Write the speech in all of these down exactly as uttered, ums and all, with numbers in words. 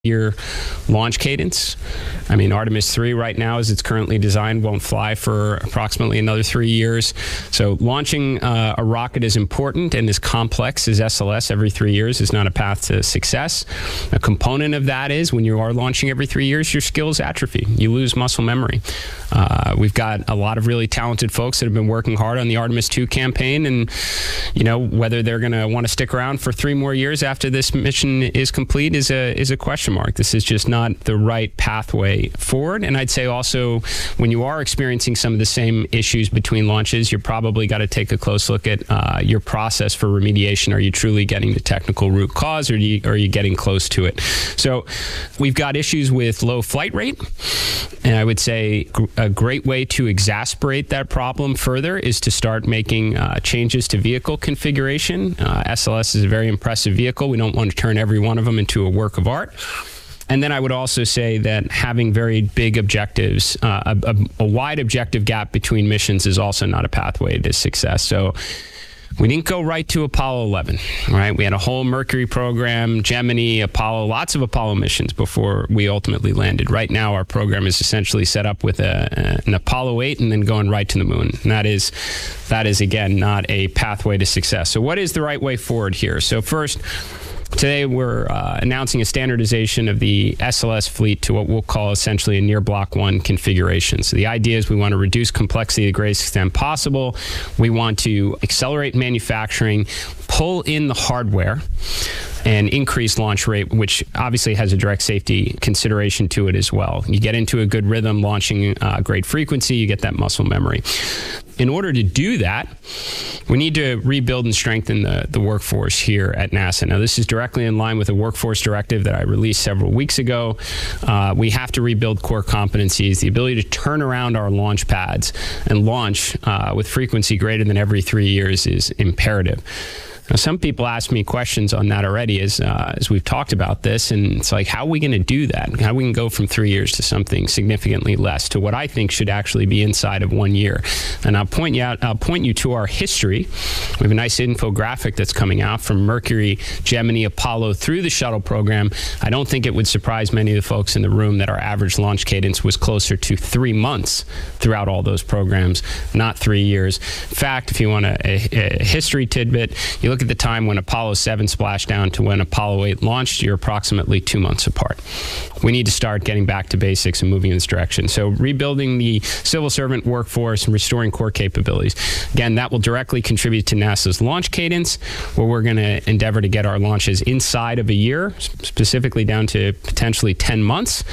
year launch cadence. I mean, Artemis three right now, as it's currently designed, won't fly for approximately another three years. So launching uh, a rocket as important and as complex as S L S every three years is not a path to success. A component of that is when you are launching every three years, your skills atrophy. You lose muscle memory. Uh, we've got a lot of really talented folks that have been working hard on the Artemis two campaign, and you know, whether they're going to want to stick around for three more years after this mission is complete is a is a question mark. This is just not the right pathway forward. And I'd say also, when you are experiencing some of the same issues between launches, you're probably got to take a close look at uh, your process for remediation. Are you truly getting the technical root cause, or, do you, or are you getting close to it? So we've got issues with low flight rate. And I would say a great way to exacerbate that problem further is to start making uh, changes to vehicle configuration. Uh, S L S is a very impressive vehicle. We don't want to turn every one of them into a work of art. And then I would also say that having very big objectives, uh, a, a, a wide objective gap between missions is also not a pathway to success. So we didn't go right to Apollo eleven, right? We had a whole Mercury program, Gemini, Apollo, lots of Apollo missions before we ultimately landed. Right now, our program is essentially set up with a, an Apollo eight and then going right to the moon. And that is, that is, again, not a pathway to success. So what is the right way forward here? So first, today, we're uh, announcing a standardization of the S L S fleet to what we'll call essentially a near Block one configuration. So the idea is we want to reduce complexity to the greatest extent possible. We want to accelerate manufacturing, pull in the hardware, and increase launch rate, which obviously has a direct safety consideration to it as well. You get into a good rhythm, launching uh, great frequency, you get that muscle memory. In order to do that, we need to rebuild and strengthen the, the workforce here at NASA. Now, this is directly in line with a workforce directive that I released several weeks ago. Uh, we have to rebuild core competencies. The ability to turn around our launch pads and launch uh, with frequency greater than every three years is imperative. Now, some people ask me questions on that already as uh, as we've talked about this, and it's like, how are we going to do that? How we can go from three years to something significantly less, to what I think should actually be inside of one year. And I'll point you out. I'll point you to our history. We have a nice infographic that's coming out from Mercury, Gemini, Apollo through the shuttle program. I don't think it would surprise many of the folks in the room that our average launch cadence was closer to three months throughout all those programs, not three years. In fact, if you want a, a, a history tidbit, you look at the time when Apollo seven splashed down to when Apollo eight launched, you're approximately two months apart. We need to start getting back to basics and moving in this direction. So rebuilding the civil servant workforce and restoring core capabilities. Again, that will directly contribute to NASA's launch cadence, where we're going to endeavor to get our launches inside of a year, specifically down to potentially ten months.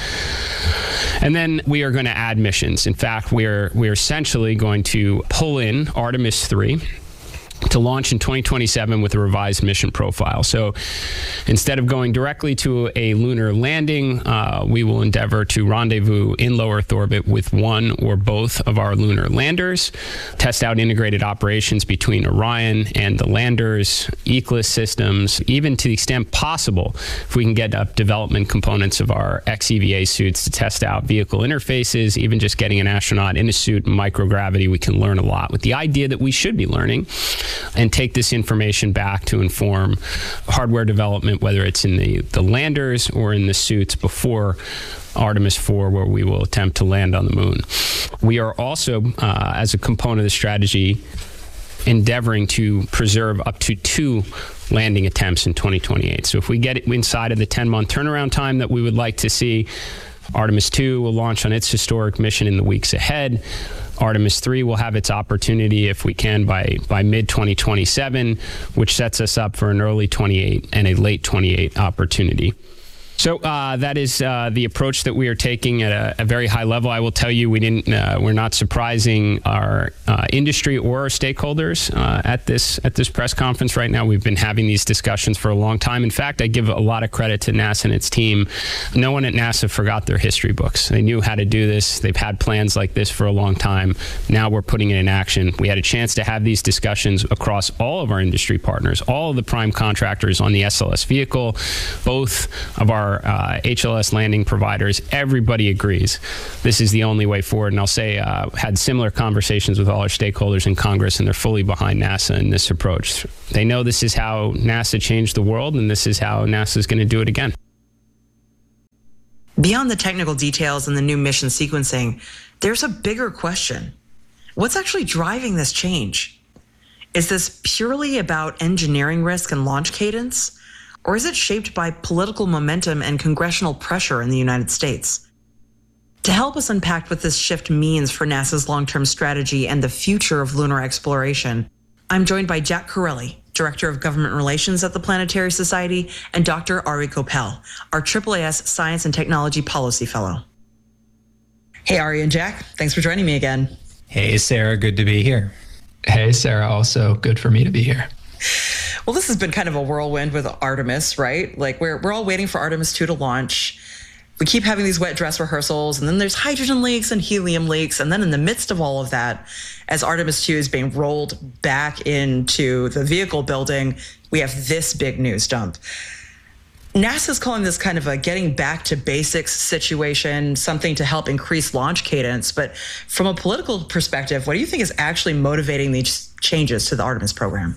And then we are going to add missions. In fact, we are, we are essentially going to pull in Artemis three to launch in twenty twenty-seven with a revised mission profile. So instead of going directly to a lunar landing, uh, we will endeavor to rendezvous in low Earth orbit with one or both of our lunar landers, test out integrated operations between Orion and the landers, Eclipse systems, even to the extent possible, if we can get up development components of our X E V A suits to test out vehicle interfaces, even just getting an astronaut in a suit in microgravity, we can learn a lot with the idea that we should be learning, and take this information back to inform hardware development, whether it's in the, the landers or in the suits before Artemis four, where we will attempt to land on the moon. We are also, uh, as a component of the strategy, endeavoring to preserve up to two landing attempts in twenty twenty-eight. So if we get it inside of the ten-month turnaround time that we would like to see, Artemis two will launch on its historic mission in the weeks ahead. Artemis three will have its opportunity, if we can, by, by mid twenty twenty-seven, which sets us up for an early twenty-eight and a late twenty-eight opportunity. So uh, that is uh, the approach that we are taking at a, a very high level. I will tell you, we didn't. Uh, we're not surprising our uh, industry or our stakeholders uh, at this at this press conference right now. We've been having these discussions for a long time. In fact, I give a lot of credit to NASA and its team. No one at NASA forgot their history books. They knew how to do this. They've had plans like this for a long time. Now we're putting it in action. We had a chance to have these discussions across all of our industry partners, all of the prime contractors on the S L S vehicle, both of our Uh, H L S landing providers. Everybody agrees this is the only way forward. And I'll say, uh, had similar conversations with all our stakeholders in Congress, and they're fully behind NASA in this approach. They know this is how NASA changed the world, and this is how NASA is going to do it again. Beyond the technical details and the new mission sequencing, there's a bigger question. What's actually driving this change? Is this purely about engineering risk and launch cadence? Or is it shaped by political momentum and congressional pressure in the United States? To help us unpack what this shift means for NASA's long-term strategy and the future of lunar exploration, I'm joined by Jack Corelli, Director of Government Relations at the Planetary Society, and Doctor Ari Koppel, our A A A S Science and Technology Policy Fellow. Hey, Ari and Jack, thanks for joining me again. Hey, Sarah, good to be here. Hey, Sarah, also good for me to be here. Well, this has been kind of a whirlwind with Artemis, right? Like we're we're all waiting for Artemis two to launch. We keep having these wet dress rehearsals, and then there's hydrogen leaks and helium leaks. And then in the midst of all of that, as Artemis two is being rolled back into the vehicle building, we have this big news dump. NASA's calling this kind of a getting back to basics situation, something to help increase launch cadence. But from a political perspective, what do you think is actually motivating these changes to the Artemis program?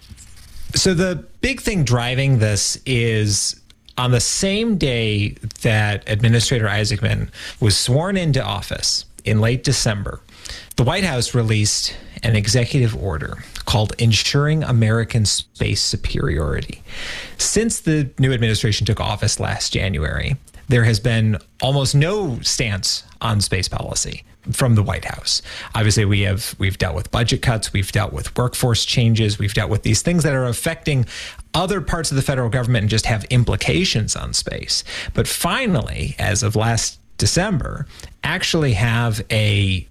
So the big thing driving this is on the same day that Administrator Isaacman was sworn into office in late December, the White House released an executive order called Ensuring American Space Superiority. Since the new administration took office last January, there has been almost no stance on space policy from the White House. Obviously, we have we've dealt with budget cuts, we've dealt with workforce changes, we've dealt with these things that are affecting other parts of the federal government and just have implications on space. But finally, as of last December, actually have a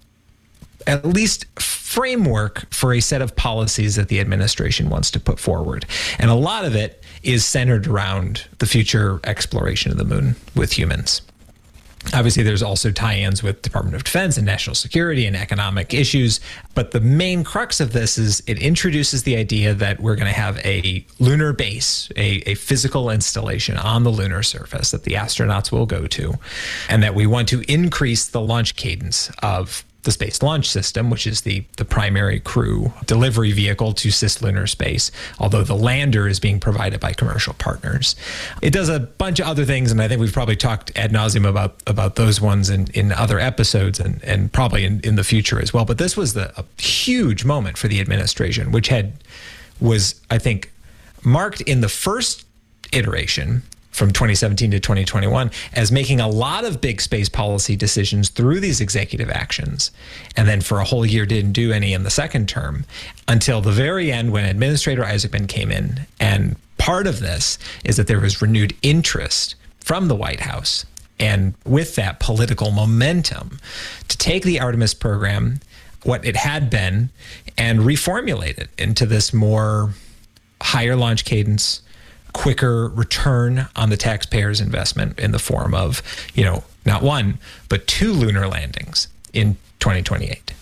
at least framework for a set of policies that the administration wants to put forward. And a lot of it is centered around the future exploration of the moon with humans. Obviously, there's also tie-ins with Department of Defense and national security and economic issues. But the main crux of this is it introduces the idea that we're going to have a lunar base, a, a physical installation on the lunar surface that the astronauts will go to, and that we want to increase the launch cadence of the Space Launch System, which is the, the primary crew delivery vehicle to cislunar space, although the lander is being provided by commercial partners. It does a bunch of other things, and I think we've probably talked ad nauseum about, about those ones in, in other episodes and, and probably in, in the future as well. But this was the, a huge moment for the administration, which had was, I think, marked in the first iteration from twenty seventeen to twenty twenty-one as making a lot of big space policy decisions through these executive actions. And then for a whole year didn't do any in the second term until the very end when Administrator Isaacman came in. And part of this is that there was renewed interest from the White House and with that political momentum to take the Artemis program, what it had been, and reformulate it into this more higher launch cadence, quicker return on the taxpayer's investment in the form of, you know, not one, but two lunar landings in twenty twenty-eight.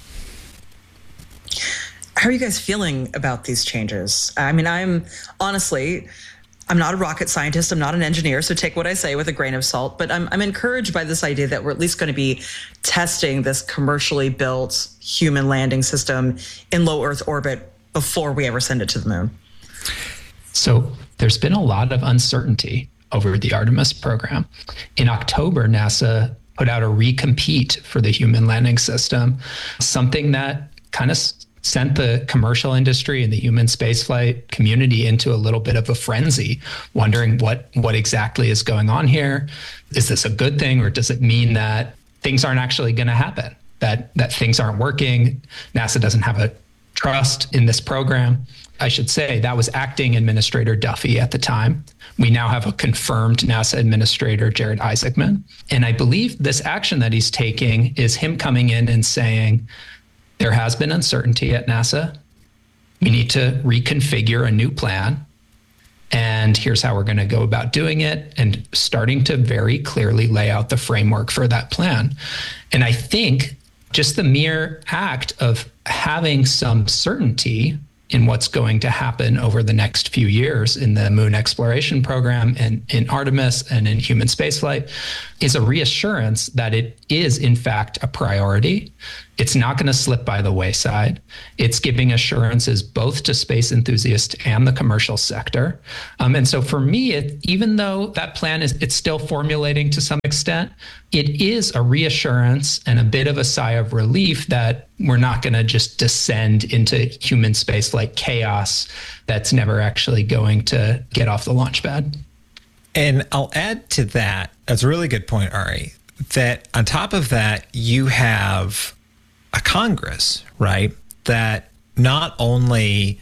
How are you guys feeling about these changes? I mean, I'm honestly, I'm not a rocket scientist. I'm not an engineer. So take what I say with a grain of salt, but I'm, I'm encouraged by this idea that we're at least going to be testing this commercially built human landing system in low Earth orbit before we ever send it to the moon. So there's been a lot of uncertainty over the Artemis program. In October, NASA put out a recompete for the human landing system, something that kind of sent the commercial industry and the human spaceflight community into a little bit of a frenzy, wondering what, what exactly is going on here. Is this a good thing, or does it mean that things aren't actually going to happen, that, that things aren't working? NASA doesn't have a trust in this program. I should say that was acting Administrator Duffy at the time. We now have a confirmed NASA Administrator, Jared Isaacman. And I believe this action that he's taking is him coming in and saying, there has been uncertainty at NASA. We need to reconfigure a new plan. And here's how we're going to go about doing it, and starting to very clearly lay out the framework for that plan. And I think just the mere act of having some certainty in what's going to happen over the next few years in the moon exploration program and in Artemis and in human spaceflight is a reassurance that it is in fact a priority. It's not going to slip by the wayside. It's giving assurances both to space enthusiasts and the commercial sector. Um, and so for me, it, even though that plan is it's still formulating to some extent, it is a reassurance and a bit of a sigh of relief that we're not going to just descend into human space like chaos that's never actually going to get off the launch pad. And I'll add to that, that's a really good point, Ari, that on top of that, you have a Congress, right, that not only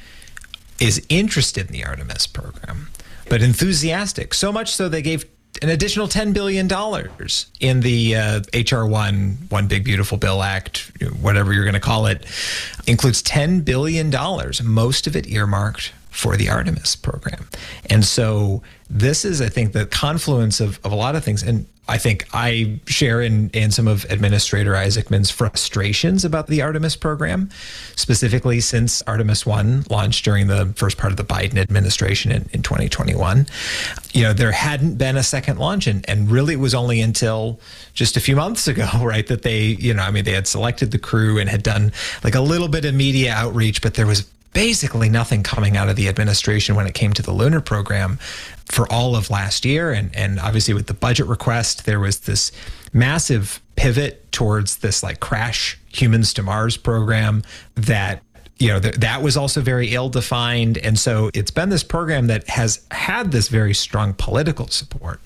is interested in the Artemis program, but enthusiastic. So much so they gave an additional ten billion dollars in the uh, H R one, One Big Beautiful Bill Act, whatever you're going to call it, includes ten billion dollars, most of it earmarked for the Artemis program. And so this is, I think, the confluence of, of a lot of things. And I think I share in, in some of Administrator Isaacman's frustrations about the Artemis program, specifically since Artemis one launched during the first part of the Biden administration in, in twenty twenty-one. You know, there hadn't been a second launch, and, and really it was only until just a few months ago, right, that they, you know, I mean, they had selected the crew and had done like a little bit of media outreach, but there was basically nothing coming out of the administration when it came to the lunar program for all of last year. And, and obviously with the budget request, there was this massive pivot towards this like crash humans to Mars program that, you know, th- that was also very ill-defined. And so it's been this program that has had this very strong political support,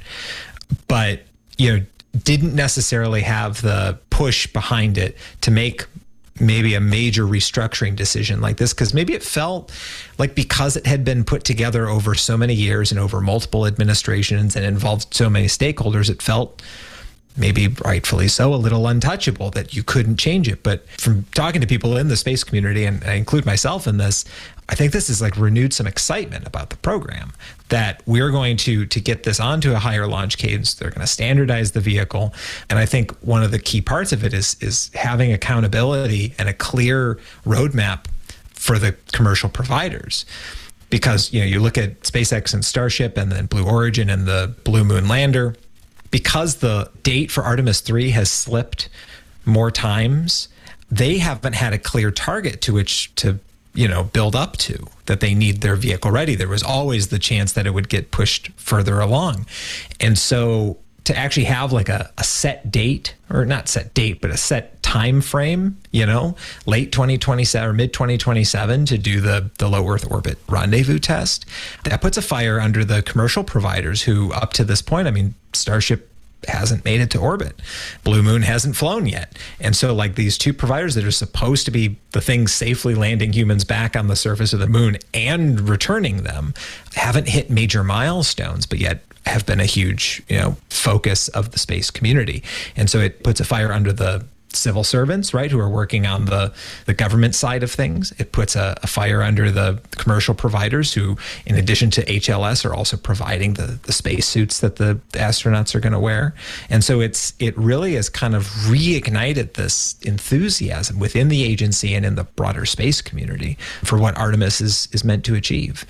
but, you know, didn't necessarily have the push behind it to make maybe a major restructuring decision like this, because maybe it felt like because it had been put together over so many years and over multiple administrations and involved so many stakeholders, it felt maybe rightfully so a little untouchable, that you couldn't change it. But from talking to people in the space community, and I include myself in this, I think this has like renewed some excitement about the program, that we're going to to get this onto a higher launch cadence. They're going to standardize the vehicle. And I think one of the key parts of it is is having accountability and a clear roadmap for the commercial providers. Because, you know, you look at SpaceX and Starship and then Blue Origin and the Blue Moon lander, because the date for Artemis three has slipped more times, they haven't had a clear target to which to, you know, build up to, that they need their vehicle ready. There was always the chance that it would get pushed further along. And so to actually have like a, a set date, or not set date, but a set time frame, you know, late twenty twenty-seven or mid twenty twenty-seven to do the, the low Earth orbit rendezvous test, that puts a fire under the commercial providers who up to this point, I mean, Starship hasn't made it to orbit. Blue Moon hasn't flown yet. And so like these two providers that are supposed to be the things safely landing humans back on the surface of the moon and returning them haven't hit major milestones, but yet have been a huge, you know, focus of the space community. And so it puts a fire under the civil servants, right, who are working on the, the government side of things. It puts a, a fire under the commercial providers who, in addition to H L S, are also providing the, the space suits that the astronauts are going to wear. And so it's it really has kind of reignited this enthusiasm within the agency and in the broader space community for what Artemis is is meant to achieve.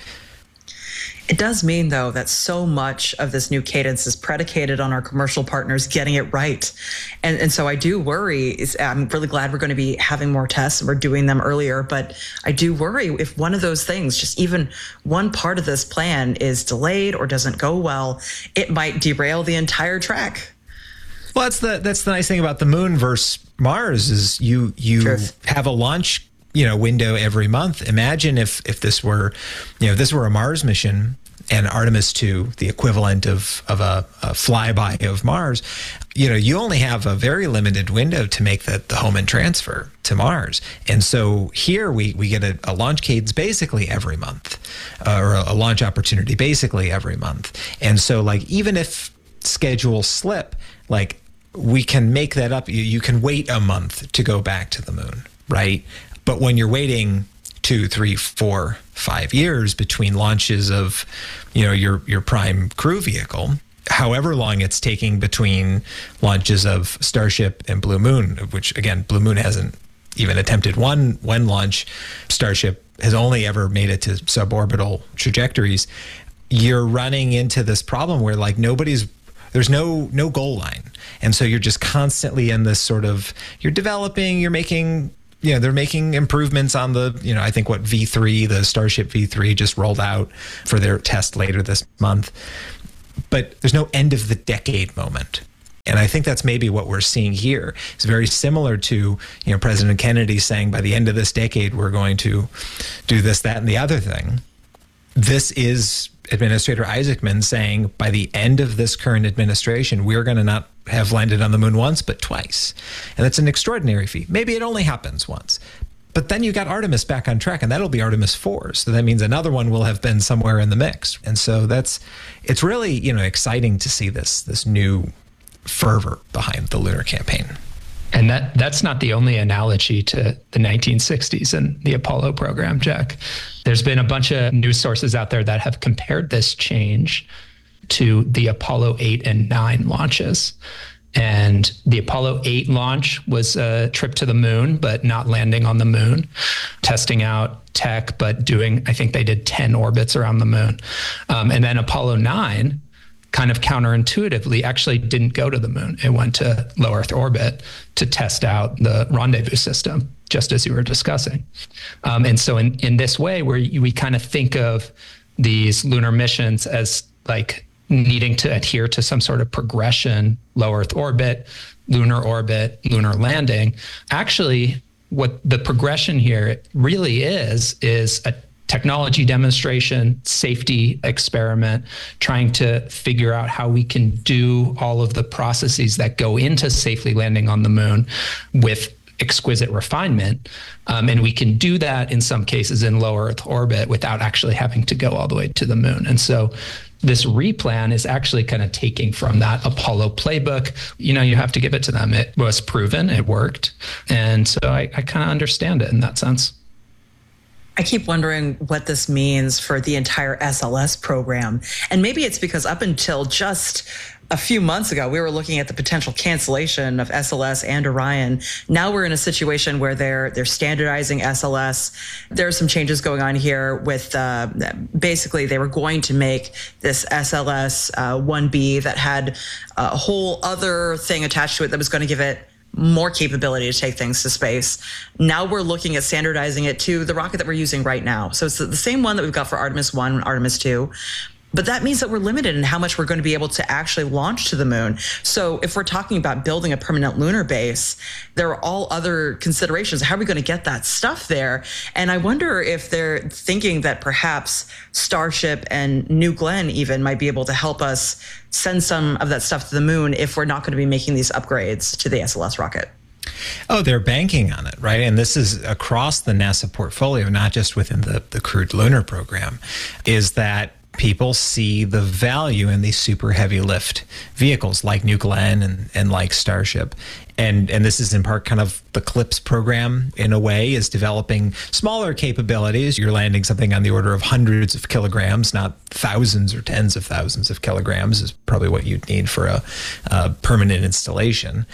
It does mean, though, that so much of this new cadence is predicated on our commercial partners getting it right. And, and so I do worry, is, I'm really glad we're going to be having more tests and we're doing them earlier, but I do worry if one of those things, just even one part of this plan is delayed or doesn't go well, it might derail the entire track. Well, that's the that's the nice thing about the moon versus Mars is you you Truth. have a launch you know, window every month. Imagine if if this were, you know, if this were a Mars mission and Artemis two, the equivalent of of a, a flyby of Mars, you know, you only have a very limited window to make the, the home and transfer to Mars. And so here we, we get a, a launch cadence basically every month, uh, or a, a launch opportunity basically every month. And so like, even if schedules slip, like we can make that up. You, you can wait a month to go back to the moon, right? But when you're waiting two, three, four, five years between launches of, you know, your your prime crew vehicle, however long it's taking between launches of Starship and Blue Moon, which again, Blue Moon hasn't even attempted one one launch. Starship has only ever made it to suborbital trajectories. You're running into this problem where like nobody's there's no no goal line. And so you're just constantly in this sort of, you're developing, you're making, you know, they're making improvements on the, you know, I think what V three, the Starship V three just rolled out for their test later this month. But there's no end of the decade moment. And I think that's maybe what we're seeing here. It's very similar to, you know, President Kennedy saying by the end of this decade, we're going to do this, that, and the other thing. This is Administrator Isaacman saying by the end of this current administration, we're going to not have landed on the moon once, but twice. And that's an extraordinary feat. Maybe it only happens once. But then you got Artemis back on track, and that'll be Artemis four. So that means another one will have been somewhere in the mix. And so that's, it's really, you know, exciting to see this, this new fervor behind the lunar campaign. And that that's not the only analogy to the nineteen sixties and the Apollo program, Jack. There's been a bunch of news sources out there that have compared this change to the Apollo eight and nine launches. And the Apollo eight launch was a trip to the moon, but not landing on the moon, testing out tech, but doing, I think they did ten orbits around the moon. Um, and then Apollo nine, kind of counterintuitively, actually didn't go to the moon. It went to low Earth orbit to test out the rendezvous system, just as you were discussing. Um, and so in, in this way, where we kind of think of these lunar missions as like needing to adhere to some sort of progression, low Earth orbit, lunar orbit, lunar landing, actually what the progression here really is, is a technology demonstration, safety experiment, trying to figure out how we can do all of the processes that go into safely landing on the moon with exquisite refinement. Um, and we can do that in some cases in low Earth orbit without actually having to go all the way to the moon. And so this replan is actually kind of taking from that Apollo playbook. You know, you have to give it to them. It was proven, it worked. And so I, I kind of understand it in that sense. I keep wondering what this means for the entire S L S program. And maybe it's because up until just a few months ago, we were looking at the potential cancellation of S L S and Orion. Now we're in a situation where they're they're standardizing S L S. There are some changes going on here with uh, basically they were going to make this S L S uh, one B that had a whole other thing attached to it that was going to give it more capability to take things to space. Now we're looking at standardizing it to the rocket that we're using right now. So it's the same one that we've got for Artemis one and Artemis two. But that means that we're limited in how much we're going to be able to actually launch to the moon. So if we're talking about building a permanent lunar base, there are all other considerations. How are we going to get that stuff there? And I wonder if they're thinking that perhaps Starship and New Glenn even might be able to help us send some of that stuff to the moon if we're not going to be making these upgrades to the S L S rocket. Oh, they're banking on it, right? And this is across the NASA portfolio, not just within the, the crewed lunar program, is that people see the value in these super heavy lift vehicles like New Glenn and, and like Starship. And and this is in part kind of the CLIPS program, in a way, is developing smaller capabilities. You're landing something on the order of hundreds of kilograms, not thousands or tens of thousands of kilograms is probably what you'd need for a, a permanent installation.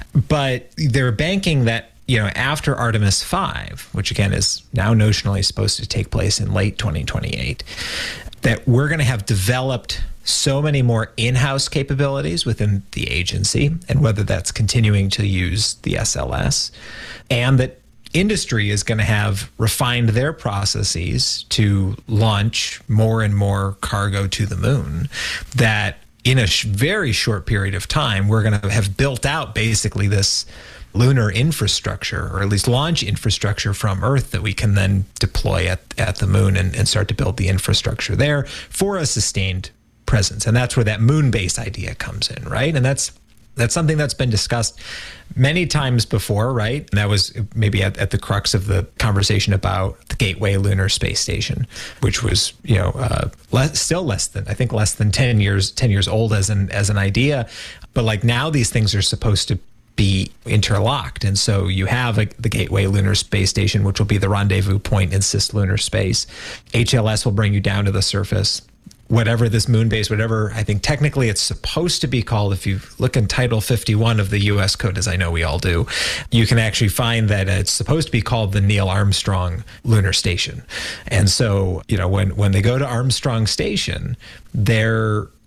But they're banking that, you know, after Artemis five, which again is now notionally supposed to take place in late twenty twenty-eight, that we're going to have developed so many more in-house capabilities within the agency, and whether that's continuing to use the S L S, and that industry is going to have refined their processes to launch more and more cargo to the moon, that in a sh- very short period of time, we're going to have built out basically this lunar infrastructure, or at least launch infrastructure from Earth that we can then deploy at, at the moon and, and start to build the infrastructure there for a sustained presence. And that's where that moon base idea comes in, right? And that's that's something that's been discussed many times before, right? And that was maybe at, at the crux of the conversation about the Gateway Lunar Space Station, which was, you know, uh, less, still less than, I think less than ten years, ten years old as an as an idea. But like now these things are supposed to be interlocked. And so you have a, the Gateway Lunar Space Station, which will be the rendezvous point in cislunar space. H L S will bring you down to the surface. Whatever this moon base, whatever, I think technically it's supposed to be called, if you look in Title fifty-one of the U S Code, as I know we all do, you can actually find that it's supposed to be called the Neil Armstrong Lunar Station. And so, you know, when, when they go to Armstrong Station, they're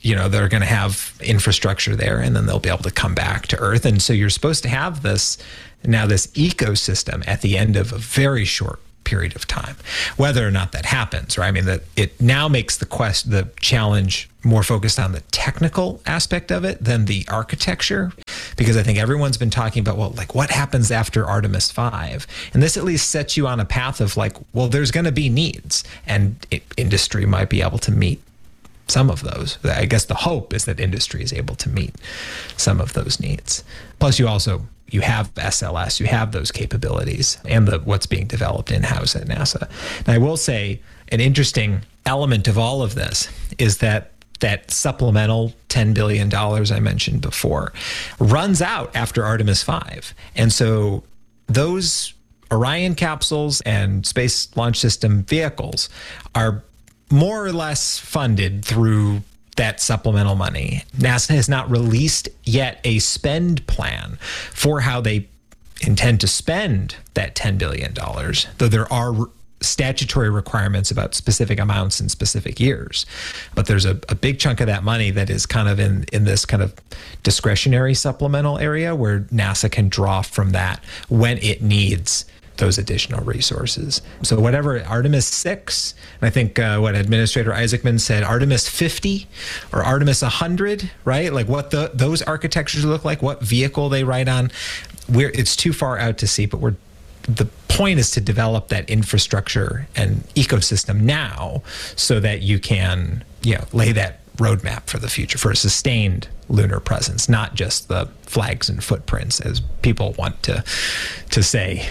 you know, they're going to have infrastructure there, and then they'll be able to come back to Earth. And so you're supposed to have this, now this ecosystem at the end of a very short period of time. Whether or not that happens, right? I mean, that it now makes the quest, the challenge more focused on the technical aspect of it than the architecture, because I think everyone's been talking about, well, like what happens after Artemis five? And this at least sets you on a path of like, well, there's going to be needs, and it, industry might be able to meet some of those. I guess the hope is that industry is able to meet some of those needs. Plus, you also you have S L S, you have those capabilities, and the what's being developed in-house at NASA. And I will say an interesting element of all of this is that that supplemental ten billion dollars I mentioned before runs out after Artemis five. And so those Orion capsules and Space Launch System vehicles are more or less funded through that supplemental money. NASA has not released yet a spend plan for how they intend to spend that ten billion dollars, though there are statutory requirements about specific amounts in specific years. But there's a, a big chunk of that money that is kind of in, in this kind of discretionary supplemental area where NASA can draw from that when it needs those additional resources. So whatever Artemis six, and I think uh, what Administrator Isaacman said, Artemis fifty or Artemis one hundred, right? Like what the those architectures look like, what vehicle they ride on. We're, it's too far out to see, but we're the point is to develop that infrastructure and ecosystem now so that you can, you know, lay that roadmap for the future for a sustained lunar presence, not just the flags and footprints as people want to to say.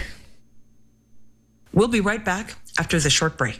We'll be right back after the short break.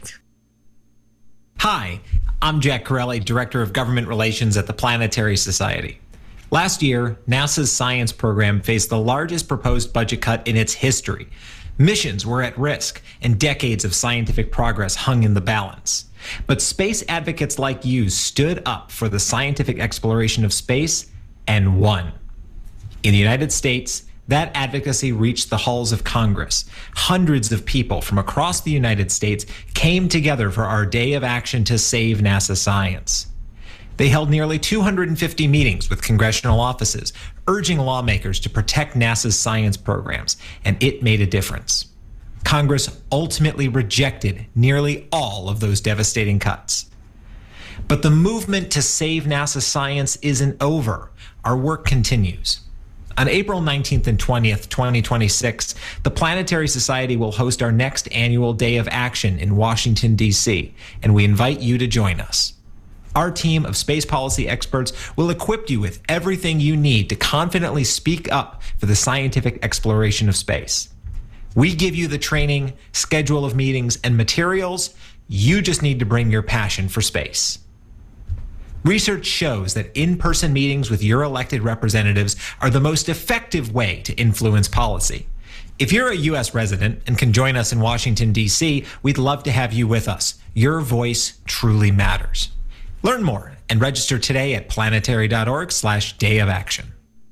Hi, I'm Jack Corelli, Director of Government Relations at the Planetary Society. Last year, NASA's science program faced the largest proposed budget cut in its history. Missions were at risk, and decades of scientific progress hung in the balance. But space advocates like you stood up for the scientific exploration of space and won. In the United States, that advocacy reached the halls of Congress. Hundreds of people from across the United States came together for our day of action to save NASA science. They held nearly two hundred fifty meetings with congressional offices, urging lawmakers to protect NASA's science programs, and it made a difference. Congress ultimately rejected nearly all of those devastating cuts. But the movement to save NASA science isn't over. Our work continues. On April nineteenth and twentieth, twenty twenty-six, the Planetary Society will host our next annual Day of Action in Washington, D C, and we invite you to join us. Our team of space policy experts will equip you with everything you need to confidently speak up for the scientific exploration of space. We give you the training, schedule of meetings, and materials. You just need to bring your passion for space. Research shows that in-person meetings with your elected representatives are the most effective way to influence policy. If you're a U S resident and can join us in Washington, D C, we'd love to have you with us. Your voice truly matters. Learn more and register today at planetary.org slash day of action.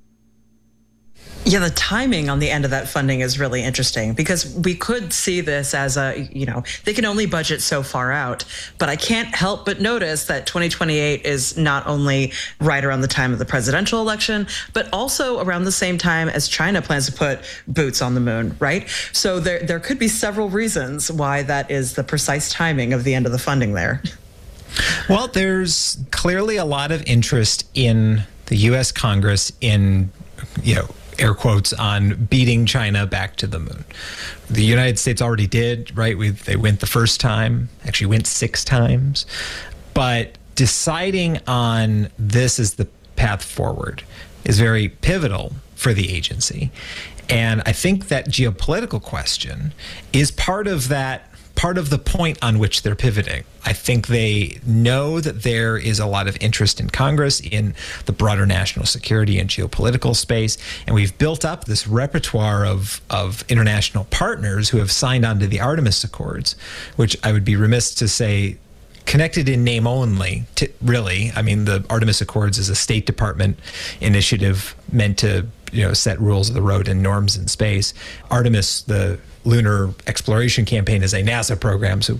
Yeah, the timing on the end of that funding is really interesting because we could see this as a, you know, they can only budget so far out, but I can't help but notice that twenty twenty-eight is not only right around the time of the presidential election, but also around the same time as China plans to put boots on the moon, right? So there, there could be several reasons why that is the precise timing of the end of the funding there. Well, there's clearly a lot of interest in the U S Congress in, you know, air quotes, on beating China back to the moon. The United States already did, right? We, they went the first time, actually went six times. But deciding on this as the path forward is very pivotal for the agency. And I think that geopolitical question is part of that, part of the point on which they're pivoting. I think they know that there is a lot of interest in Congress in the broader national security and geopolitical space. And we've built up this repertoire of, of international partners who have signed on to the Artemis Accords, which I would be remiss to say connected in name only, to, really. I mean, the Artemis Accords is a State Department initiative meant to, you know, set rules of the road and norms in space. Artemis, the lunar exploration campaign, is a NASA program, so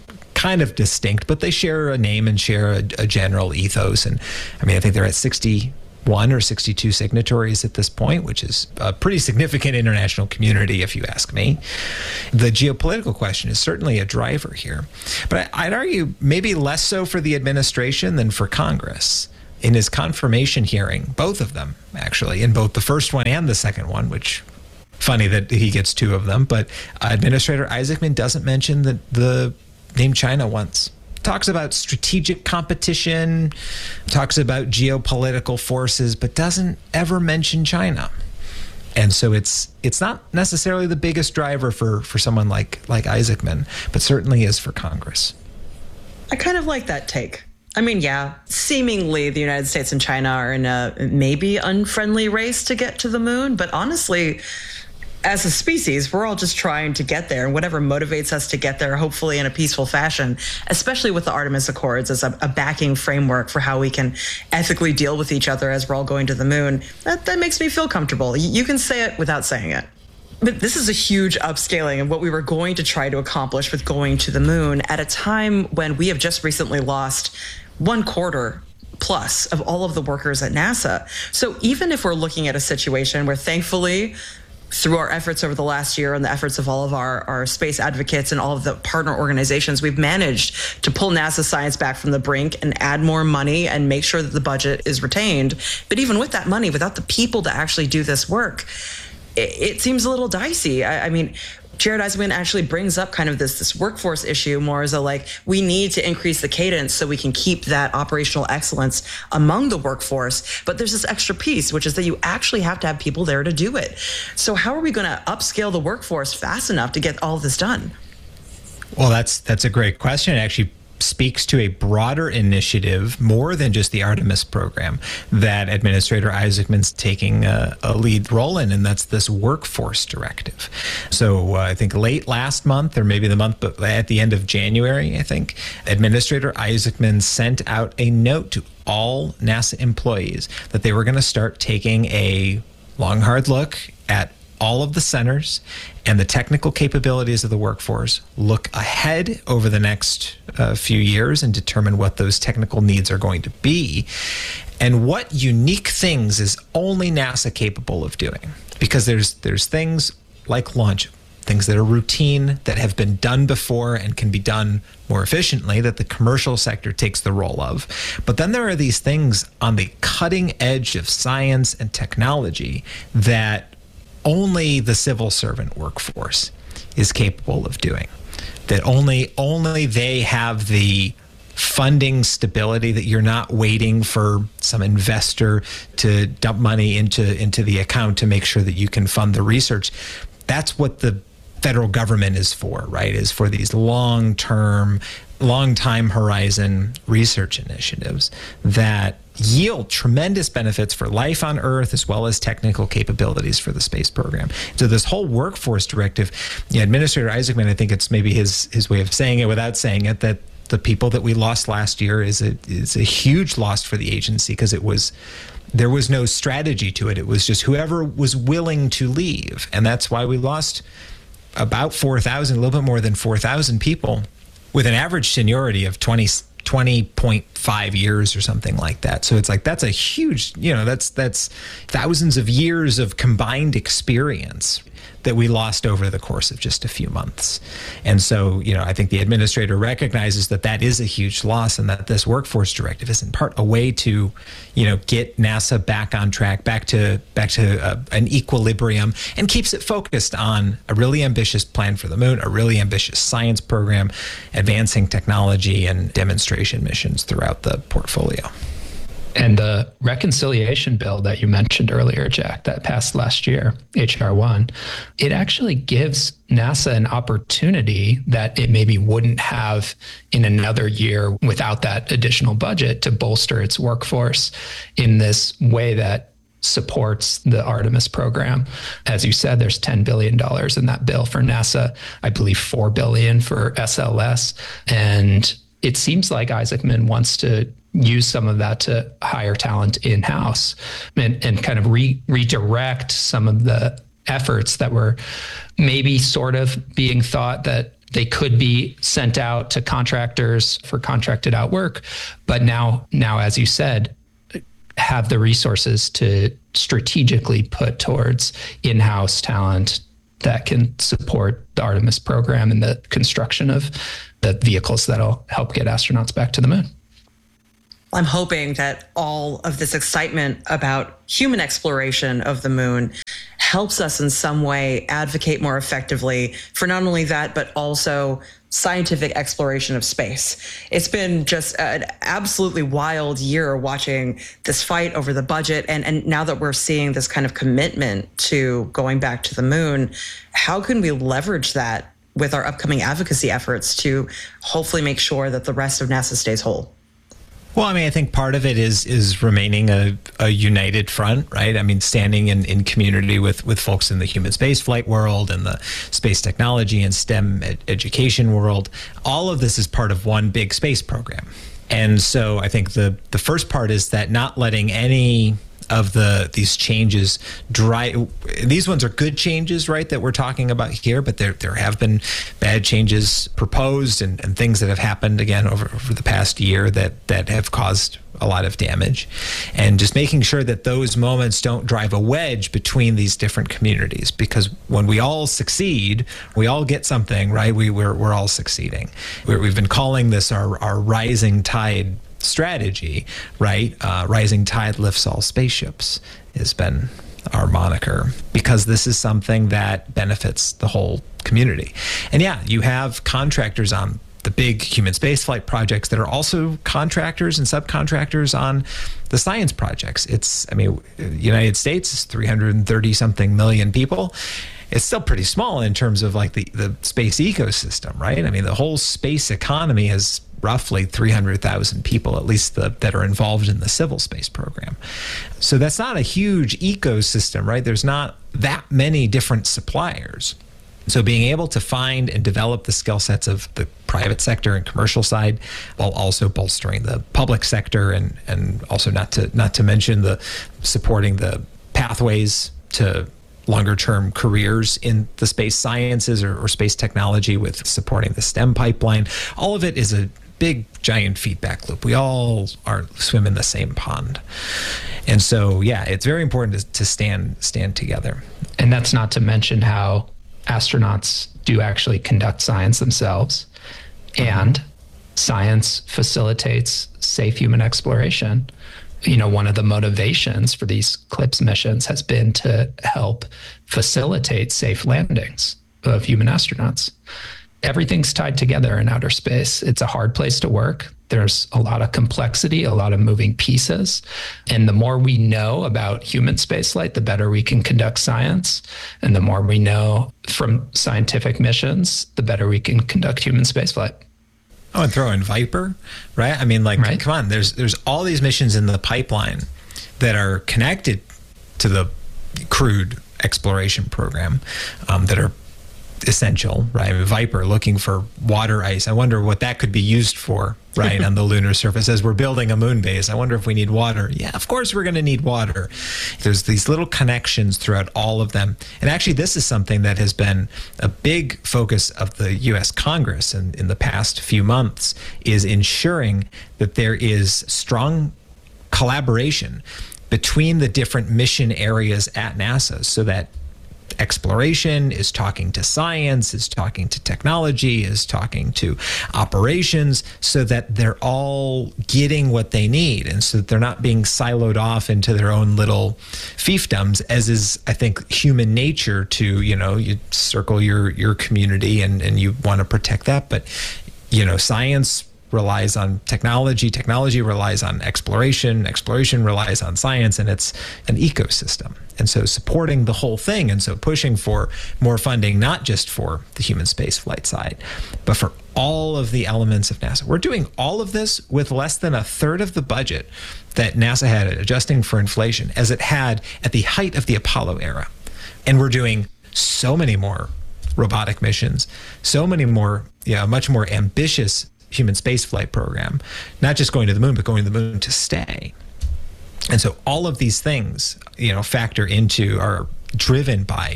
kind of distinct, but they share a name and share a, a general ethos. And I mean, I think they're at sixty-one or sixty-two signatories at this point, which is a pretty significant international community, if you ask me. The geopolitical question is certainly a driver here, but I, I'd argue maybe less so for the administration than for Congress. In his confirmation hearing, both of them, actually, in both the first one and the second one, which funny that he gets two of them, but uh, Administrator Isaacman doesn't mention the, the name China once. Talks about strategic competition, talks about geopolitical forces, but doesn't ever mention China. And so it's it's not necessarily the biggest driver for, for someone like, like Isaacman, but certainly is for Congress. I kind of like that take. I mean, yeah, seemingly the United States and China are in a maybe unfriendly race to get to the moon. But honestly, as a species, we're all just trying to get there. And whatever motivates us to get there, hopefully in a peaceful fashion, especially with the Artemis Accords as a, a backing framework for how we can ethically deal with each other as we're all going to the moon, that, that makes me feel comfortable. You can say it without saying it. But this is a huge upscaling of what we were going to try to accomplish with going to the moon at a time when we have just recently lost one quarter plus of all of the workers at NASA. So even if we're looking at a situation where thankfully, through our efforts over the last year and the efforts of all of our, our space advocates and all of the partner organizations, we've managed to pull NASA science back from the brink and add more money and make sure that the budget is retained. But even with that money, without the people to actually do this work, it, it seems a little dicey. I, I mean, Jared Isaacman actually brings up kind of this this workforce issue more as a like, we need to increase the cadence so we can keep that operational excellence among the workforce. But there's this extra piece, which is that you actually have to have people there to do it. So how are we going to upscale the workforce fast enough to get all of this done? Well, that's that's a great question. It actually speaks to a broader initiative, more than just the Artemis program, that Administrator Isaacman's taking a, a lead role in, and that's this workforce directive. So uh, I think late last month, or maybe the month but at the end of January, I think, Administrator Isaacman sent out a note to all NASA employees that they were going to start taking a long, hard look at all of the centers and the technical capabilities of the workforce, look ahead over the next uh, few years and determine what those technical needs are going to be, and what unique things is only NASA capable of doing. Because there's there's things like launch, things that are routine, that have been done before and can be done more efficiently, that the commercial sector takes the role of. But then there are these things on the cutting edge of science and technology that only the civil servant workforce is capable of doing, that only only they have the funding stability, that you're not waiting for some investor to dump money into into the account to make sure that you can fund the research. That's what the federal government is for, right? Is for these long-term, long time horizon research initiatives that yield tremendous benefits for life on Earth, as well as technical capabilities for the space program. So this whole workforce directive, yeah, Administrator Isaacman, I think it's maybe his his way of saying it without saying it, that the people that we lost last year is a is a huge loss for the agency, because it was there was no strategy to it. It was just whoever was willing to leave, and that's why we lost about four thousand, a little bit more than four thousand people, with an average seniority of twenty point five years or something like that. So it's like, that's a huge, you know, that's that's thousands of years of combined experience that we lost over the course of just a few months. And so, you know, I think the administrator recognizes that that is a huge loss, and that this workforce directive is in part a way to, you know, get NASA back on track, back to back to uh, an equilibrium, and keeps it focused on a really ambitious plan for the moon, a really ambitious science program, advancing technology and demonstration missions throughout the portfolio. And the reconciliation bill that you mentioned earlier, Jack, that passed last year, H R one, it actually gives NASA an opportunity that it maybe wouldn't have in another year without that additional budget to bolster its workforce in this way that supports the Artemis program. As you said, there's ten billion dollars in that bill for NASA, I believe four billion dollars for S L S. And it seems like Isaacman wants to use some of that to hire talent in-house and, and kind of re- redirect some of the efforts that were maybe sort of being thought that They could be sent out to contractors for contracted out work, but now, now, as you said, have the resources to strategically put towards in-house talent that can support the Artemis program and the construction of the vehicles that'll help get astronauts back to the moon. I'm hoping that all of this excitement about human exploration of the moon helps us in some way advocate more effectively for not only that, but also scientific exploration of space. It's been just an absolutely wild year watching this fight over the budget. And, and now that we're seeing this kind of commitment to going back to the moon, how can we leverage that with our upcoming advocacy efforts to hopefully make sure that the rest of NASA stays whole? Well, I mean, I think part of it is is remaining a, a united front, right? I mean, standing in, in community with, with folks in the human spaceflight world and the space technology and STEM ed- education world. All of this is part of one big space program. And so I think the, the first part is that not letting any of the these changes drive. These ones are good changes, right, that we're talking about here, but there there have been bad changes proposed and, and things that have happened again over, over the past year that that have caused a lot of damage. And just making sure that those moments don't drive a wedge between these different communities, because when we all succeed, we all get something, right? We we're we're all succeeding. We're, we've been calling this our our rising tide strategy, right? Uh, rising tide lifts all spaceships has been our moniker, because this is something that benefits the whole community. And yeah, you have contractors on the big human spaceflight projects that are also contractors and subcontractors on the science projects. It's, I mean, the United States is three hundred thirty something million people. It's still pretty small in terms of like the, the space ecosystem, right? I mean, the whole space economy is roughly three hundred thousand people, at least the, that are involved in the civil space program. So that's not a huge ecosystem, right? There's not that many different suppliers. So being able to find and develop the skill sets of the private sector and commercial side, while also bolstering the public sector, and, and also not to not to mention the supporting the pathways to longer term careers in the space sciences or, or space technology with supporting the STEM pipeline. All of it is a big giant feedback loop. We all are swim in the same pond. And so, yeah, it's very important to, to stand stand together. And that's not to mention how astronauts do actually conduct science themselves. And science facilitates safe human exploration. You know, one of the motivations for these CLIPS missions has been to help facilitate safe landings of human astronauts. Everything's tied together in outer space. It's a hard place to work. There's a lot of complexity, a lot of moving pieces. And the more we know about human spaceflight, the better we can conduct science. And the more we know from scientific missions, the better we can conduct human spaceflight. Oh, and throw in Viper, right? I mean, like, right. Come on, there's there's all these missions in the pipeline that are connected to the crewed exploration program um, that are essential, right? I mean, Viper looking for water ice. I wonder what that could be used for, right, on the lunar surface. As we're building a moon base, I wonder if we need water. Yeah, of course we're going to need water. There's these little connections throughout all of them. And actually, this is something that has been a big focus of the U S Congress in, in the past few months, is ensuring that there is strong collaboration between the different mission areas at NASA, so that exploration is talking to science, is talking to technology, is talking to operations, so that they're all getting what they need, and so that they're not being siloed off into their own little fiefdoms, as is, I think, human nature to, you know, you circle your, your community and, and you want to protect that. But, you know, science relies on technology, technology relies on exploration, exploration relies on science, and it's an ecosystem. And so supporting the whole thing, and so pushing for more funding, not just for the human space flight side, but for all of the elements of NASA. We're doing all of this with less than a third of the budget that NASA had, adjusting for inflation, as it had at the height of the Apollo era. And we're doing so many more robotic missions, so many more, yeah, much more ambitious human spaceflight program, not just going to the moon, but going to the moon to stay. And so all of these things, you know, factor into, are driven by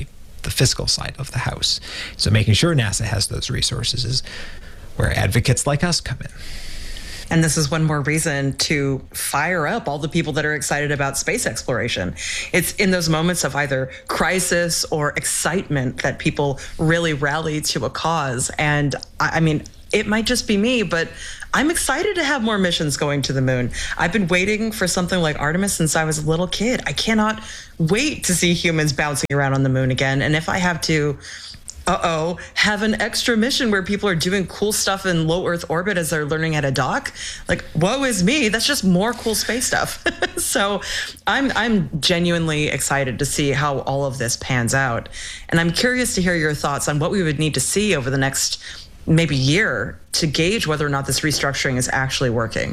the fiscal side of the house. So making sure NASA has those resources is where advocates like us come in. And this is one more reason to fire up all the people that are excited about space exploration. It's in those moments of either crisis or excitement that people really rally to a cause. And I, I mean, it might just be me, but I'm excited to have more missions going to the moon. I've been waiting for something like Artemis since I was a little kid. I cannot wait to see humans bouncing around on the moon again. And if I have to uh-oh, have an extra mission where people are doing cool stuff in low Earth orbit as they're learning how to dock, like, woe is me. That's just more cool space stuff. So I'm I'm genuinely excited to see how all of this pans out. And I'm curious to hear your thoughts on what we would need to see over the next maybe year to gauge whether or not this restructuring is actually working.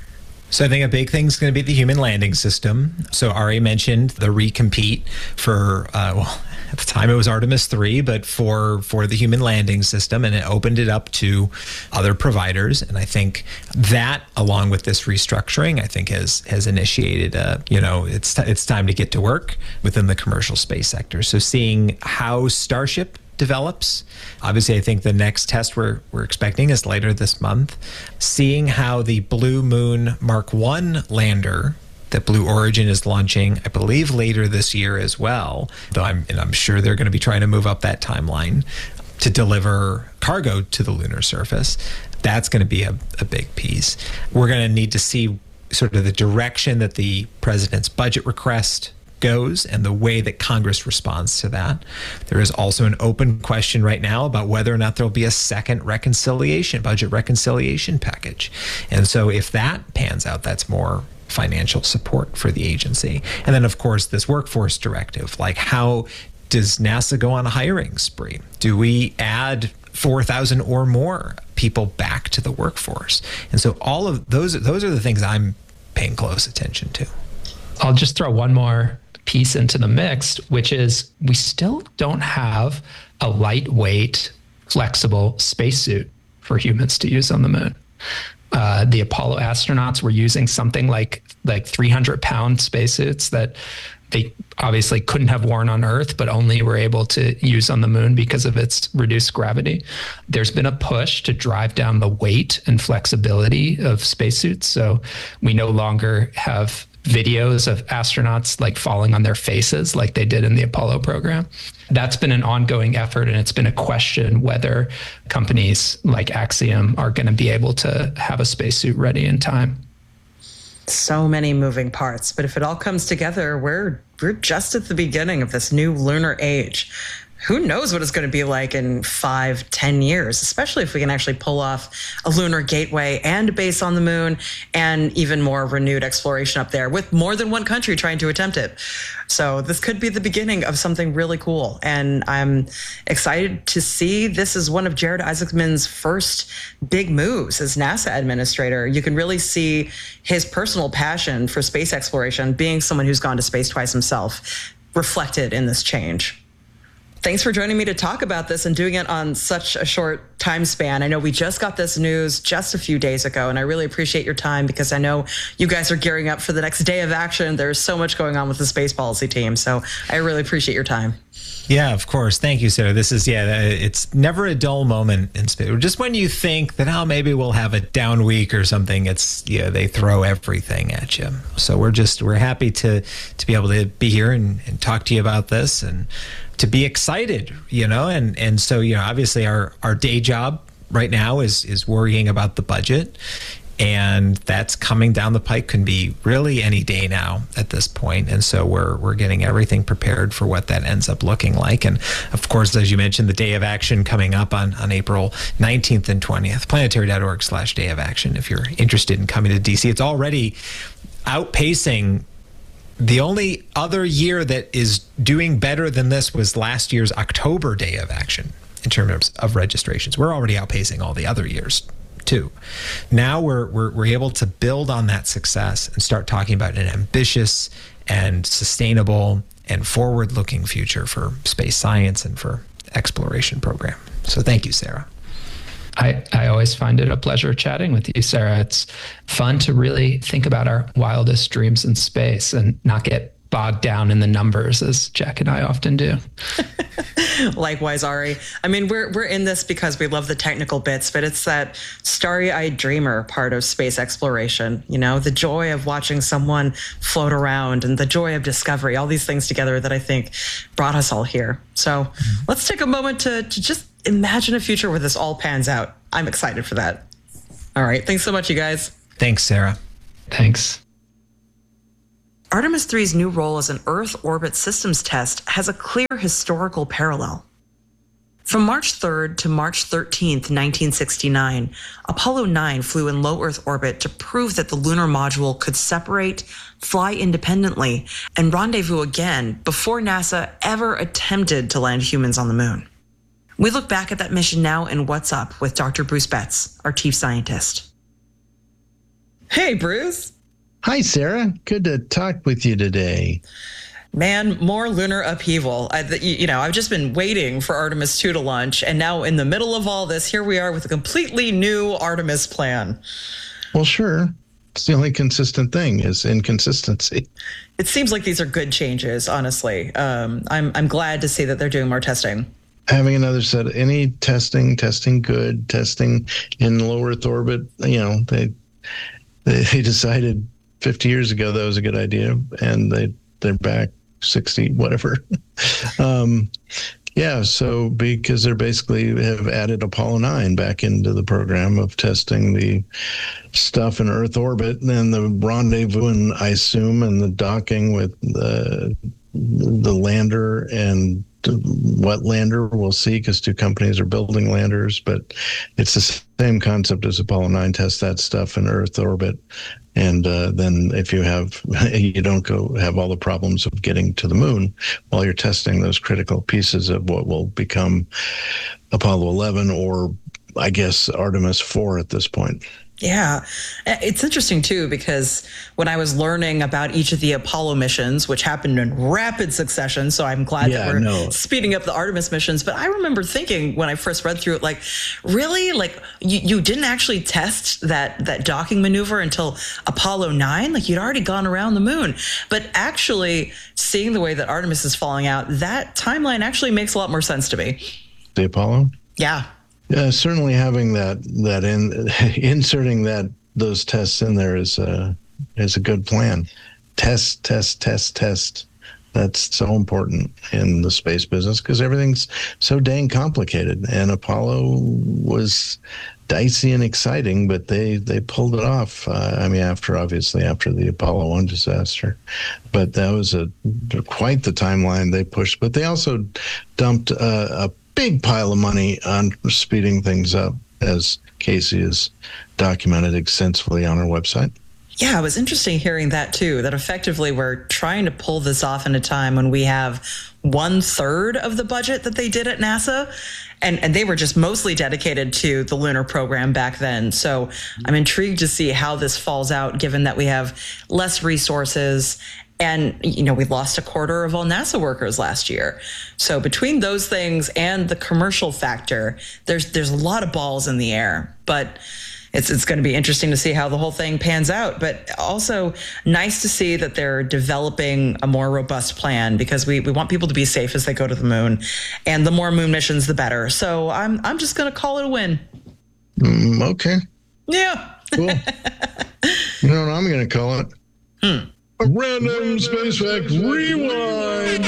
So I think a big thing is going to be the human landing system. So Ari mentioned the recompete for, uh, well, at the time it was Artemis three, but for, for the human landing system, and it opened it up to other providers. And I think that, along with this restructuring, I think has has initiated, a, you know, it's, t- it's time to get to work within the commercial space sector. So seeing how Starship develops. Obviously, I think the next test we're we're expecting is later this month. Seeing how the Blue Moon Mark one lander that Blue Origin is launching, I believe later this year as well, though I'm and I'm sure they're going to be trying to move up that timeline to deliver cargo to the lunar surface. That's going to be a, a big piece. We're going to need to see sort of the direction that the president's budget request goes and the way that Congress responds to that. There is also an open question right now about whether or not there'll be a second reconciliation, budget reconciliation package. And so if that pans out, that's more financial support for the agency. And then, of course, this workforce directive, like how does NASA go on a hiring spree? Do we add four thousand or more people back to the workforce? And so all of those, those are the things I'm paying close attention to. I'll just throw one more piece into the mix, which is we still don't have a lightweight, flexible spacesuit for humans to use on the moon. Uh, the Apollo astronauts were using something like like three hundred pound spacesuits that they obviously couldn't have worn on Earth, but only were able to use on the moon because of its reduced gravity. There's been a push to drive down the weight and flexibility of spacesuits. So we no longer have videos of astronauts like falling on their faces like they did in the Apollo program. That's been an ongoing effort, and it's been a question whether companies like Axiom are going to be able to have a spacesuit ready in time. So many moving parts, but if it all comes together, we're we're just at the beginning of this new lunar age. Who knows what it's going to be like in five, ten years, especially if we can actually pull off a lunar gateway and a base on the moon and even more renewed exploration up there with more than one country trying to attempt it. So this could be the beginning of something really cool. And I'm excited to see this is one of Jared Isaacman's first big moves as NASA administrator. You can really see his personal passion for space exploration, being someone who's gone to space twice himself, reflected in this change. Thanks for joining me to talk about this and doing it on such a short time span. I know we just got this news just a few days ago, and I really appreciate your time because I know you guys are gearing up for the next day of action. There's so much going on with the space policy team, so I really appreciate your time. Yeah, of course. Thank you, Sarah. This is, yeah, it's never a dull moment in space. Just when you think that, oh, maybe we'll have a down week or something, it's, yeah, they throw everything at you. So we're just, we're happy to to be able to be here and, and talk to you about this and to be excited, you know, and, and so, you know, obviously our, our day job right now is, is worrying about the budget, and that's coming down the pike, can be really any day now at this point. And so we're, we're getting everything prepared for what that ends up looking like. And of course, as you mentioned, the day of action coming up on, on April nineteenth and twentieth, planetary.org slash day of action. If you're interested in coming to D C, it's already outpacing. The only other year that is doing better than this was last year's October Day of Action in terms of registrations. We're already outpacing all the other years too. Now we're, we're, we're able to build on that success and start talking about an ambitious and sustainable and forward-looking future for space science and for exploration program. So thank you, Sarah. I, I always find it a pleasure chatting with you, Sarah. It's fun to really think about our wildest dreams in space and not get bogged down in the numbers as Jack and I often do. Likewise, Ari. I mean, we're we're in this because we love the technical bits, but it's that starry-eyed dreamer part of space exploration, you know, the joy of watching someone float around and the joy of discovery, all these things together that I think brought us all here. So mm-hmm. let's take a moment to, to just imagine a future where this all pans out. I'm excited for that. All right. Thanks so much, you guys. Thanks, Sarah. Thanks. Artemis three's new role as an Earth orbit systems test has a clear historical parallel. From March third to March thirteenth, nineteen sixty-nine, Apollo nine flew in low Earth orbit to prove that the lunar module could separate, fly independently, and rendezvous again before NASA ever attempted to land humans on the moon. We look back at that mission now in What's Up with Doctor Bruce Betts, our chief scientist. Hey, Bruce. Hi, Sarah. Good to talk with you today. Man, more lunar upheaval. I, you know, I've just been waiting for Artemis two to launch, and now in the middle of all this, here we are with a completely new Artemis plan. Well, sure. It's the only consistent thing is inconsistency. It seems like these are good changes, honestly. Um, I'm I'm glad to see that they're doing more testing. Having another set, any testing, testing good, testing in low Earth orbit, you know, they they decided fifty years ago that was a good idea, and they they're back sixty whatever. um, yeah, so because they're basically have added Apollo nine back into the program of testing the stuff in Earth orbit, and then the rendezvous, and I assume, and the docking with the the lander and what lander we'll see, because two companies are building landers, but it's the same concept as Apollo nine. Test that stuff in Earth orbit, and uh, then if you have you don't go have all the problems of getting to the moon while you're testing those critical pieces of what will become Apollo eleven, or I guess Artemis four at this point. Yeah, it's interesting, too, because when I was learning about each of the Apollo missions, which happened in rapid succession, so I'm glad yeah, that we're no. speeding up the Artemis missions. But I remember thinking when I first read through it, like, really? Like, you, you didn't actually test that, that docking maneuver until Apollo nine? Like, you'd already gone around the moon. But actually, seeing the way that Artemis is falling out, that timeline actually makes a lot more sense to me. The Apollo? Yeah. Yeah, certainly having that that in inserting that those tests in there is a is a good plan. Test, test, test, test. That's so important in the space business because everything's so dang complicated. And Apollo was dicey and exciting, but they they pulled it off. Uh, I mean, after obviously after the Apollo one disaster, but that was a quite the timeline they pushed. But they also dumped a, a big pile of money on speeding things up, as Casey has documented extensively on our website. Yeah, it was interesting hearing that too, that effectively we're trying to pull this off in a time when we have one third of the budget that they did at NASA. And, and they were just mostly dedicated to the lunar program back then. So I'm intrigued to see how this falls out, given that we have less resources. And, you know, we lost a quarter of all NASA workers last year. So between those things and the commercial factor, there's there's a lot of balls in the air. But it's it's going to be interesting to see how the whole thing pans out. But also nice to see that they're developing a more robust plan, because we, we want people to be safe as they go to the moon. And the more moon missions, the better. So I'm I'm just going to call it a win. Mm, okay. Yeah. Cool. You know what I'm going to call it? Hmm. A random space fact rewind.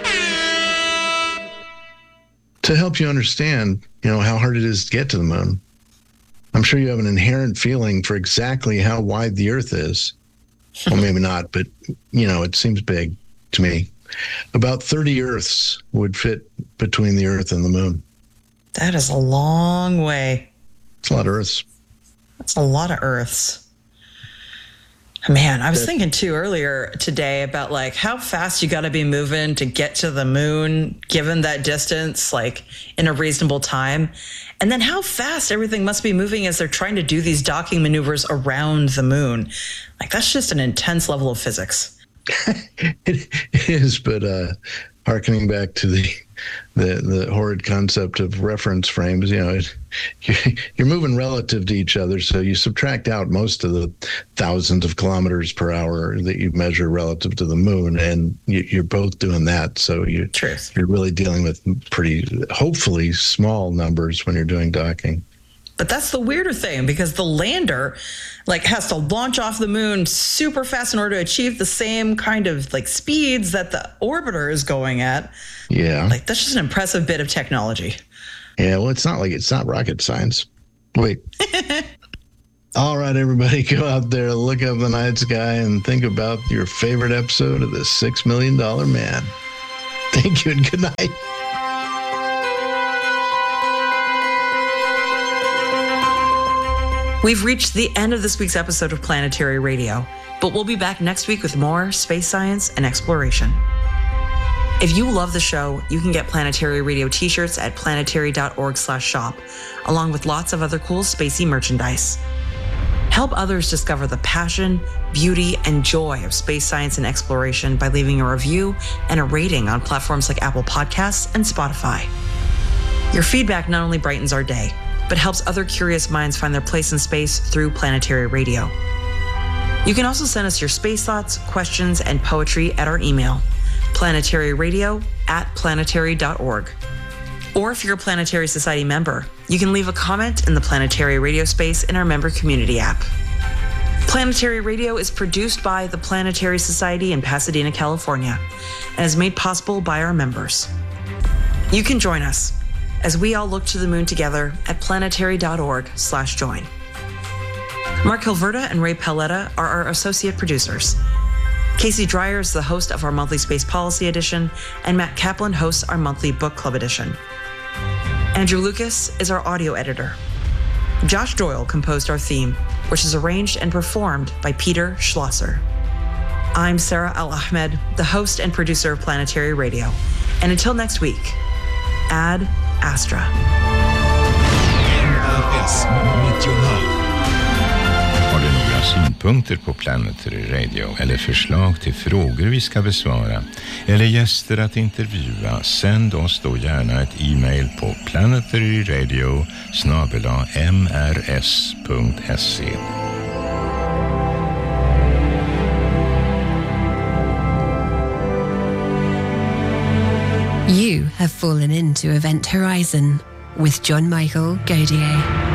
To help you understand, you know, how hard it is to get to the moon. I'm sure you have an inherent feeling for exactly how wide the Earth is. Well, maybe not, but, you know, it seems big to me. About thirty Earths would fit between the Earth and the moon. That is a long way. It's a lot of Earths. That's a lot of Earths. Man, I was thinking too earlier today about like how fast you got to be moving to get to the moon, given that distance, like in a reasonable time. And then how fast everything must be moving as they're trying to do these docking maneuvers around the moon. Like that's just an intense level of physics. It is, but uh, hearkening back to the the the horrid concept of reference frames. You know, it, you're moving relative to each other, so you subtract out most of the thousands of kilometers per hour that you measure relative to the moon, and you, you're both doing that. So you Truth. you're really dealing with pretty, hopefully, small numbers when you're doing docking. But that's the weirder thing, because the lander like has to launch off the moon super fast in order to achieve the same kind of like speeds that the orbiter is going at. Yeah. Like that's just an impressive bit of technology. Yeah, well, it's not like it's not rocket science. Wait. All right, everybody, go out there, look up the night sky, and think about your favorite episode of The Six Million Dollar Man. Thank you and good night. We've reached the end of this week's episode of Planetary Radio, but we'll be back next week with more space science and exploration. If you love the show, you can get Planetary Radio t-shirts at planetary.org slash shop, along with lots of other cool spacey merchandise. Help others discover the passion, beauty, and joy of space science and exploration by leaving a review and a rating on platforms like Apple Podcasts and Spotify. Your feedback not only brightens our day, but helps other curious minds find their place in space through Planetary Radio. You can also send us your space thoughts, questions, and poetry at our email, planetaryradio at planetary dot org. Or if you're a Planetary Society member, you can leave a comment in the Planetary Radio space in our member community app. Planetary Radio is produced by the Planetary Society in Pasadena, California, and is made possible by our members. You can join us as we all look to the moon together at planetary.org slash join. Mark Hilverda and Ray Paletta are our associate producers. Casey Dreyer is the host of our monthly Space Policy Edition, and Matt Kaplan hosts our monthly Book Club Edition. Andrew Lucas is our audio editor. Josh Doyle composed our theme, which is arranged and performed by Peter Schlosser. I'm Sarah Al-Ahmed, the host and producer of Planetary Radio. And until next week, Ad Astra. N R S nittionio. Har du några synpunkter på Planetary Radio eller förslag till frågor vi ska besvara eller gäster att intervjua, sänd oss då gärna ett e-mail på planetaryradio snabel-a m r s punkt s e. You have fallen into Event Horizon with John Michael Godier.